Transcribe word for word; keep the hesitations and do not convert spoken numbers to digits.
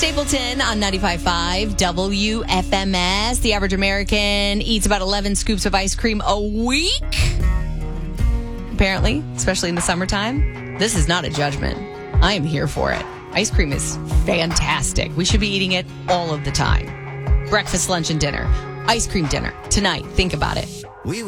Stapleton on ninety-five point five W F M S. The average American eats about eleven scoops of ice cream a week. Apparently, especially in the summertime. This is not a judgment. I am here for it. Ice cream is fantastic. We should be eating it all of the time. Breakfast, lunch, and dinner. Ice cream dinner. Tonight, think about it.